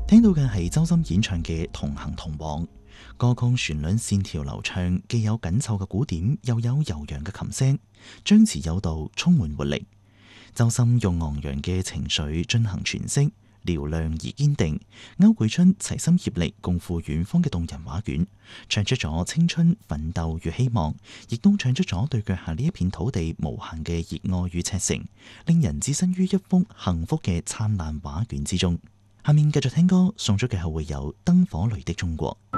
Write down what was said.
聽到嘅係周深演唱嘅《同行同往》，歌曲旋律線條流暢，既有緊湊嘅鼓點，又有悠揚嘅琴聲，張弛有度，充滿活力。周深用昂揚嘅情緒進行詮釋，嘹亮而堅定，勾繪出齊心協力共赴遠方嘅動人畫卷，唱出咗青春奮鬥與希望，亦都唱出咗對腳下呢一片土地無限嘅熱愛與赤誠，令人置身於一幅幸福嘅燦爛畫卷之中。下面繼續聽歌，送出嘅係會有燈火裡的中國。